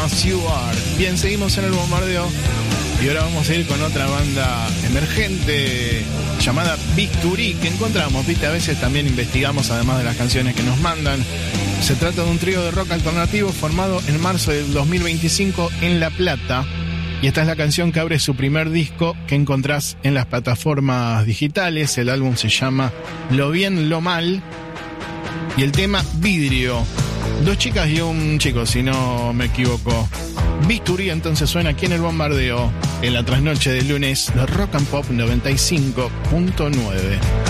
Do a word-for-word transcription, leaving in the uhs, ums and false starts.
As You Are. Bien, seguimos en el bombardeo y ahora vamos a ir con otra banda emergente llamada Bisturí, que encontramos, viste, a veces también investigamos además de las canciones que nos mandan. Se trata de un trío de rock alternativo formado en marzo del dos mil veinticinco en La Plata, y esta es la canción que abre su primer disco que encontrás en las plataformas digitales. El álbum se llama Lo Bien, Lo Mal y el tema Vidrio. Dos chicas y un chico, si no me equivoco. Bisturí entonces suena aquí en el bombardeo en la trasnoche del lunes de Rock and Pop noventa y cinco punto nueve.